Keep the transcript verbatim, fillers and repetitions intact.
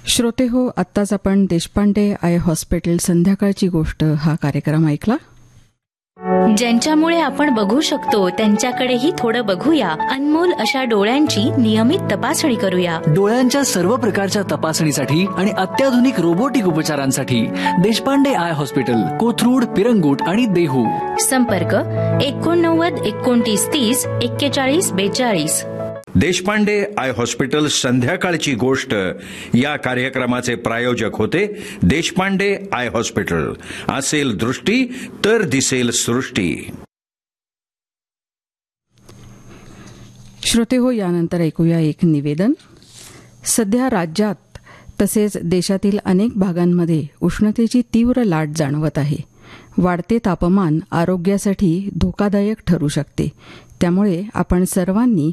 श्रोते हो, आत्ताच आपण देशपांडे आय हॉस्पिटल संध्याकाळची गोष्ट हा कार्यक्रम ऐकला. ज्यांच्यामुळे आपण बघू शकतो त्यांच्याकडेही थोडं बघूया. अनमोल अशा डोळ्यांची नियमित तपासणी करूया. डोळ्यांच्या सर्व प्रकारच्या तपासणीसाठी आणि अत्याधुनिक रोबोटिक उपचारांसाठी देशपांडे आय हॉस्पिटल, कोथरूड, पिरंगुट आणि देहू. संपर्क एकोणनव्वद एकोणतीस तीस एक्केचाळीस बेचाळीस. देशपांडे आय हॉस्पिटल संध्याकाळची गोष्ट या कार्यक्रमाचे प्रायोजक होते देशपांडे आय हॉस्पिटल. असेल दृष्टी तर दिसेल सृष्टी. श्रोते हो, यानंतर ऐकूया एक निवेदन. सध्या राज्यात तसेच देशातील अनेक भागांमध्ये उष्णतेची तीव्र लाट जाणवत आहे. वाढते तापमान आरोग्यासाठी धोकादायक ठरू शकते. त्यामुळे आपण सर्वांनी